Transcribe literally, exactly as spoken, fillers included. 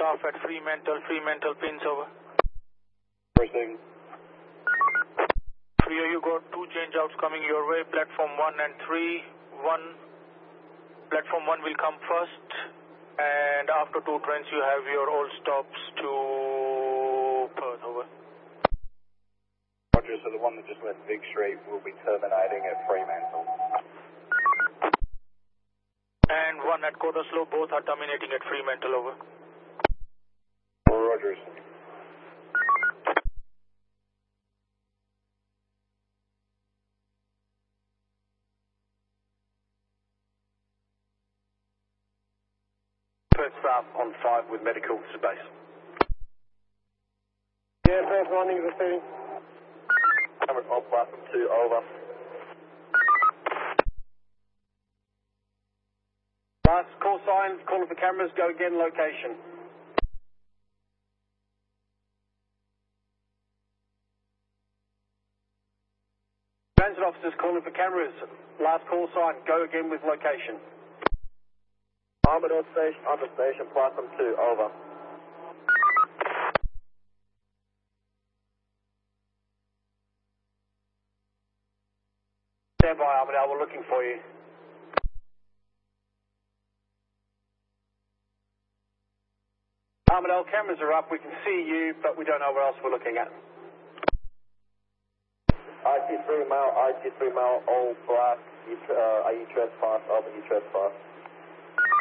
staff at Fremantle, Fremantle pins over. Proceeding. Frio, you got two change outs coming your way, platform one and three. One, platform one will come first, and after two trains you have your all stops to Perth, over. Roger, so the one that just left Vic Street will be terminating at Fremantle. And one at Cottesloe, both are terminating at Fremantle, over. Rogers. Perth staff on five with medical to base. Yeah, Perth running the thing. Cameron on platform two, over. Last call sign, calling for cameras, go again, location. Transit officers calling for cameras, last call sign, go again with location. Armadale station, under station, platform two, over. Stand by, Armadale, we're looking for you. Armadale, cameras are up, we can see you, but we don't know what else we're looking at. I G three mile, I G three mile, all black, you, uh, are you trespass, over you trespass.